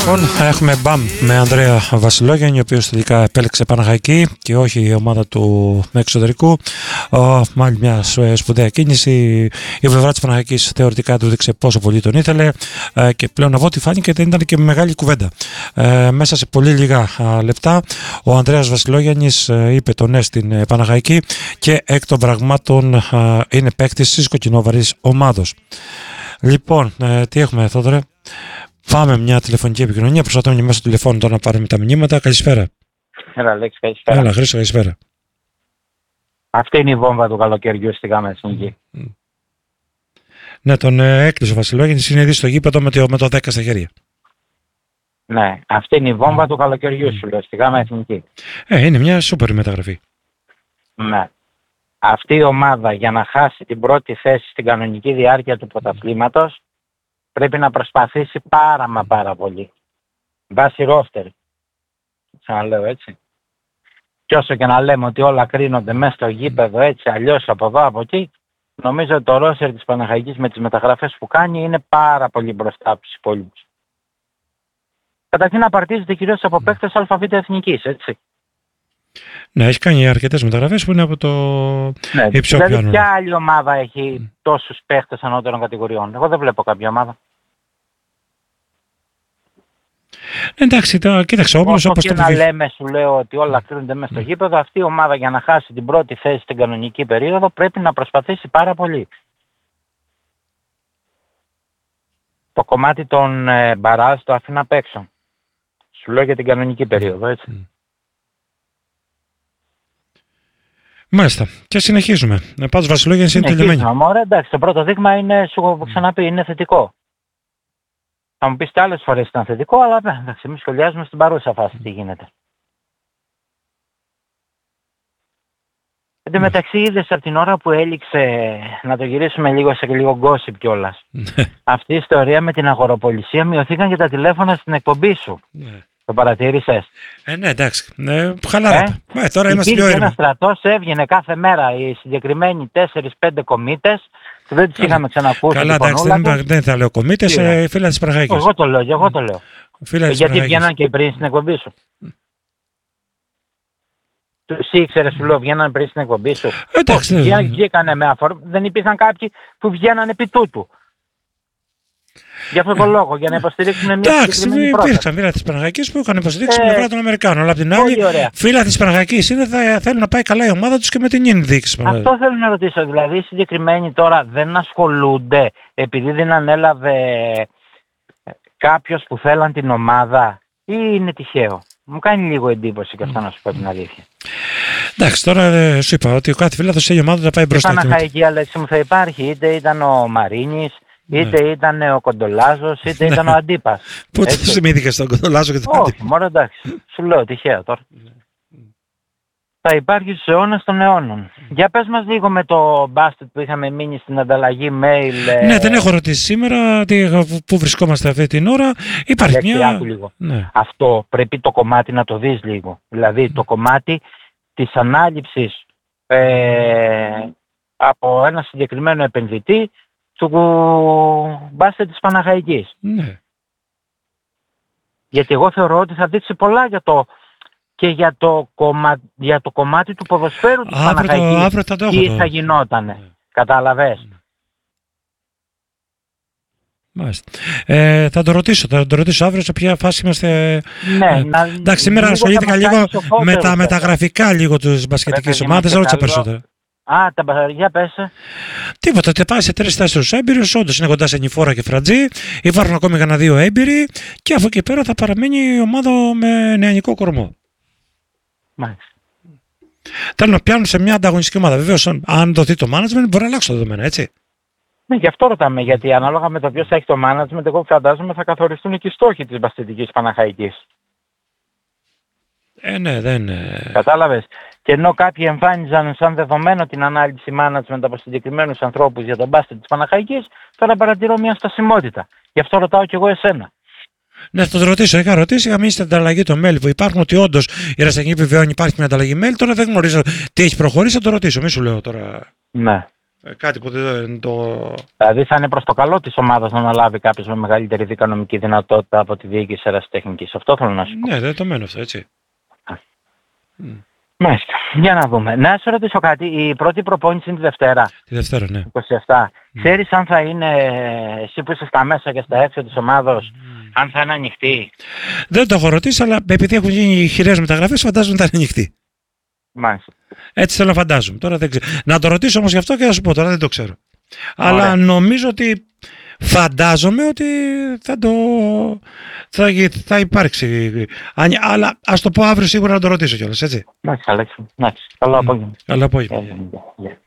Λοιπόν, έχουμε μπαμ με Ανδρέα Βασιλόγιαννη, ο οποίος τελικά επέλεξε Παναχαϊκή και όχι η ομάδα του εξωτερικού. Μάλλον μια σπουδαία κίνηση. Η πλευρά της Παναχαϊκής θεωρητικά του δείξε πόσο πολύ τον ήθελε και πλέον από ό,τι φάνηκε δεν ήταν και μεγάλη κουβέντα. Μέσα σε πολύ λίγα λεπτά ο Ανδρέας Βασιλόγιαννης είπε το ναι στην Παναχαϊκή και εκ των πραγμάτων είναι παίκτης της κοκκινόβαρης ομάδος. Λοιπόν, τι έχουμε, Θόδωρε? Πάμε μια τηλεφωνική επικοινωνία. Προσπαθούμε μέσα στο τηλεφώνο τώρα να πάρουμε τα μηνύματα. Καλησπέρα. Έλα, Αλέξη, καλησπέρα. Έλα, Χρήστο, καλησπέρα. Αυτή είναι η βόμβα του καλοκαιριού στη Γάμα Εθνική. Ναι, τον έκλεισε ο Βασιλόγιαννης, είναι ήδη στο γήπεδο με το 10 στα χέρια. Ναι, αυτή είναι η βόμβα του καλοκαιριού σου λέω, στη Γάμα Εθνική. Είναι μια σούπερ μεταγραφή. Ναι. Αυτή η ομάδα για να χάσει την πρώτη θέση στην κανονική διάρκεια του πρωταθλήματος πρέπει να προσπαθήσει πάρα πολύ. Βάσει ρόστερ. Ξαναλέω έτσι. Και όσο και να λέμε ότι όλα κρίνονται μέσα στο γήπεδο έτσι, αλλιώς από εδώ από εκεί, νομίζω ότι το ρόστερ της Παναχαϊκής με τις μεταγραφές που κάνει είναι πάρα πολύ μπροστά από τους υπόλοιπους. Καταρχήν απαρτίζεται κυρίως από παίκτες ΑΒ Εθνικής, έτσι. Ναι, έχει κάνει αρκετές μεταγραφές που είναι από το υψηλό πλάνο. Δηλαδή ποια άλλη ομάδα έχει τόσους παίκτες ανώτερων κατηγοριών? Εγώ δεν βλέπω κάποια ομάδα. Εντάξει, κοίταξε όμως όσο όπως και να λέμε, σου λέω ότι όλα κρίνονται μέσα στο γήπεδο, αυτή η ομάδα για να χάσει την πρώτη θέση στην κανονική περίοδο πρέπει να προσπαθήσει πάρα πολύ. Το κομμάτι των μπαράζ το αφήνω απ' έξω. Σου λέω για την κανονική περίοδο, έτσι. Μάλιστα. Και συνεχίζουμε. Πάντως Βασιλόγιαννης είναι τελειωμένη. Ωραία, εντάξει, το πρώτο δείγμα είναι, σου έχω ξαναπεί, είναι θετικό. Θα μου πεις και άλλες φορές ήταν θετικό, αλλά εντάξει, εμείς σχολιάζουμε στην παρούσα φάση τι γίνεται. Εν τω μεταξύ είδες από την ώρα που έληξε, να το γυρίσουμε λίγο σε λίγο gossip κιόλας. Αυτή η ιστορία με την αγοροπολισία, μειωθήκαν και τα τηλέφωνα στην εκπομπή σου. Το παρατήρησες? Ναι, εντάξει. Χαλάρατα. Τώρα είμαστε πιο ήρεμοι. Ένας στρατός έβγαινε κάθε μέρα οι συγκεκριμένοι 4-5 κομίτες που δεν τις είχαμε ξανακούσει. Καλά, εντάξει, δεν θα λέω κομίτες, φίλα της Παναχαϊκής. Εγώ το λέω. Γιατί βγαίναν και πριν στην εκπομπή σου. Εσύ ήξερες, σου λέω, βγαίναν πριν στην εκπομπή σου. Εντάξει. Βγήκανε με αφορμή. Δεν υπήρχαν κάποιοι που βγαίναν επί τούτου. Για αυτόν τον λόγο, για να υποστηρίξουν μια συγκεκριμένη πρόταση. Υπήρξαν φίλα της Παναχαϊκής που είχαν υποστηρίξει την πλευρά των Αμερικάνων. Αλλά απ' την άλλη, φίλα της Παναχαϊκής είναι θα θέλουν να πάει καλά η ομάδα τους και με την διοίκηση. Αυτό θέλω να ρωτήσω. Δηλαδή, οι συγκεκριμένοι τώρα δεν ασχολούνται επειδή δεν ανέλαβε κάποιος που θέλαν την ομάδα ή είναι τυχαίο? Μου κάνει λίγο εντύπωση και αυτό, να σου πω την αλήθεια. Εντάξει, τώρα σου είπα ότι ο κάθε φίλαθος έχει ομάδα να πάει μπροστά. Η Παναχαϊκή, Αλέξη μου, θα υπάρχει. Είτε ήταν ο Μαρίνης, είτε ήταν ο Κοντολάζος, είτε ήταν ο Αντίπας. Πότε του θυμήθηκες στον Κοντολάζο και τον Αντίπα? Όχι, μόνο εντάξει. Σου λέω τυχαία τώρα. Θα υπάρχει στους αιώνες των αιώνων. Για πες μας λίγο με το μπάσκετ που είχαμε μείνει στην ανταλλαγή mail. Ναι, δεν έχω ρωτήσει σήμερα πού βρισκόμαστε αυτή την ώρα. Υπάρχει μια... Λίγο. Ναι. Αυτό πρέπει το κομμάτι να το δεις λίγο. Δηλαδή το κομμάτι της ανάληψης από ένα συγκεκριμένο επενδυτή του μπάσκετ της Παναχαϊκής. Ναι. Γιατί εγώ θεωρώ ότι θα δείξει πολλά για το κομμάτι του ποδοσφαίρου της Παναχαϊκής. Τι θα γινότανε. Ναι. Κατάλαβες. Μάλιστα. Θα το ρωτήσω αύριο σε ποια φάση είμαστε. Ναι, εντάξει, σήμερα ασχολήθηκα λίγο με τα μεταγραφικά λίγο της μπασκετικής ομάδας, δεν ρώτησα περισσότερα. Για πες. Τίποτα, πάει σε 3-4 έμπειρους, όντως είναι κοντά σε Νηφόρα και Φραντζή, υπάρχουν ακόμη κανένα 2 έμπειροι και αφού και πέρα θα παραμείνει η ομάδα με νεανικό κορμό. Μάλιστα. Θέλω να πιάνουν σε μια ανταγωνιστική ομάδα. Βεβαίως, αν δοθεί το management, μπορεί να αλλάξει τα δεδομένα, έτσι. Ναι, γι' αυτό ρωτάμε, γιατί ανάλογα με το ποιος θα έχει το management, εγώ φαντάζομαι θα καθοριστούν και οι στόχοι της μπασκετικής Παναχαϊκής. Ναι, δεν. Κατάλαβες. Και ενώ κάποιοι εμφάνιζαν σαν δεδομένο την ανάλυση management από συγκεκριμένους ανθρώπους για τον μπάσκετ της Παναχαϊκής, τώρα παρατηρώ μια στασιμότητα. Γι' αυτό ρωτάω κι εγώ εσένα. Ναι, θα το ρωτήσω. Είχα ρωτήσει, είχα μείνει στην ανταλλαγή των mail που υπάρχουν ότι όντως η Ραστανική επιβεβαιώνει υπάρχει μια ανταλλαγή mail. Τώρα δεν γνωρίζω τι έχει προχωρήσει, θα το ρωτήσω. Μη σου λέω τώρα. Ναι. Κάτι που δεν το... Δηλαδή θα είναι προς το καλό της ομάδας να αναλάβει κάποιος με μεγαλύτερη δικονομική δυνατότητα από τη διοίκηση ερασιτεχνικής. Αυτό θέλω να σου πω. Ναι, δεν το μένω αυτό, έτσι. Μάλιστα. Για να δούμε. Να σε ρωτήσω κάτι. Η πρώτη προπόνηση είναι τη Δευτέρα. Τη Δευτέρα, ναι. 27. Ξέρεις αν θα είναι, εσύ που είσαι στα μέσα και στα έξω της ομάδος, αν θα είναι ανοιχτή? Δεν το έχω ρωτήσει, αλλά επειδή έχουν γίνει χειρές μεταγραφές, φαντάζομαι θα είναι ανοιχτή. Μάλιστα. Έτσι θέλω να φαντάζομαι. Τώρα δεν ξέρω. Να το ρωτήσω όμως γι' αυτό και να σου πω, τώρα δεν το ξέρω. Ωραία. Αλλά νομίζω ότι φαντάζομαι ότι θα υπάρξει. Αλλά ας το πω αύριο σίγουρα να το ρωτήσω κιόλας, έτσι. Εντάξει, Αλέξη. Καλό απόγευμα. Καλό απόγευμα.